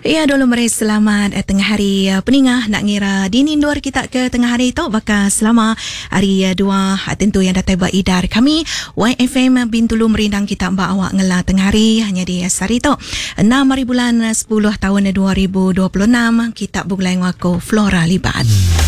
Ya, dulu mereka selamat tengah hari peningah nak ngira dinindur kita ke tengah hari tu bakal selama hari dua tentu yang datang buat idar kami YFM Bintulu merindang kita mbak awak ngela tengah hari hanya di sari tu 6 hari bulan 10 tahun 2026 kita bulan wako Flora Libat.